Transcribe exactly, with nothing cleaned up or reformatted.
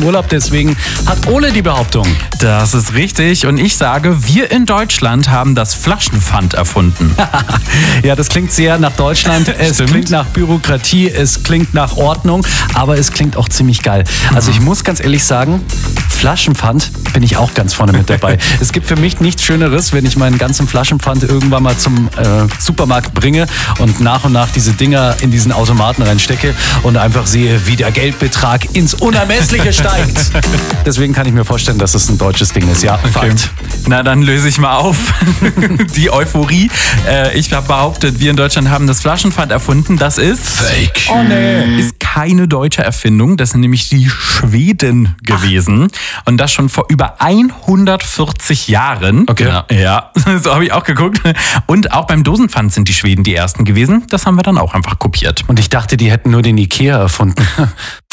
im Urlaub. Deswegen hat Ole die Behauptung. Das ist richtig. Und ich sage, wir in Deutschland haben das Flaschenpfand erfunden. Ja, das klingt sehr nach Deutschland. Es Stimmt. klingt nach Bürokratie, es klingt nach Ordnung, aber es klingt auch ziemlich geil. Also ich muss ganz ehrlich sagen, Flaschenpfand bin ich auch ganz vorne mit dabei. Es gibt für mich nichts Schöneres, wenn ich meinen ganzen Flaschenpfand irgendwann mal zum äh, Supermarkt bringe und nach und nach diese Dinger in diesen Automaten reinstecke und einfach sehe, wie der Geldbetrag ins Unermessliche steigt. Deswegen kann ich mir vorstellen, dass es ein deutsches Ding ist. Ja, Fakt. Na, dann löse ich mal auf. Die Euphorie. Äh, ich habe behauptet, wir in Deutschland haben das Flaschenpfand erfunden. Das ist... Fake. Oh nee. Ist keine deutsche Erfindung. Das sind nämlich die Schweden gewesen. Ach. Und das schon vor über hundertvierzig Jahren. Okay. Genau. Ja, so habe ich auch geguckt. Und auch beim Dosenpfand sind die Schweden die ersten gewesen. Das haben wir dann auch einfach kopiert. Und ich dachte, die hätten nur den Ikea erfunden.